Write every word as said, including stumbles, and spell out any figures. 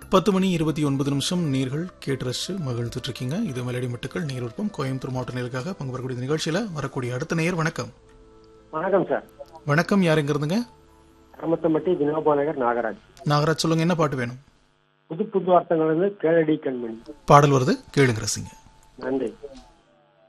பத்து மணி இருபத்தி ஒன்பது நிமிஷம் நீர்கள் கேட்டு ரசிச்சு மகிழ்ந்துட்டு இருக்கீங்க. இது மெலடி மட்டுக்கள் நீர்விருப்பம் கோயம்புத்தூர் மாவட்ட நேருக்காக பங்கு பெறக்கூடிய நிகழ்ச்சியில வரக்கூடிய அடுத்த நேயர். வணக்கம். வணக்கம் சார். வணக்கம். யார் எங்க இருந்துங்க? கரமத்தம்பட்டி வினோபா நகர் நாகராஜ். நாகராஜ் சொல்லுங்க, என்ன பாட்டு வேணும்? புது புது அர்த்தங்கள் வந்து கேளடி கண்மணி பாடல் வருது, கேளுங்க ரசிங்க. நன்றி.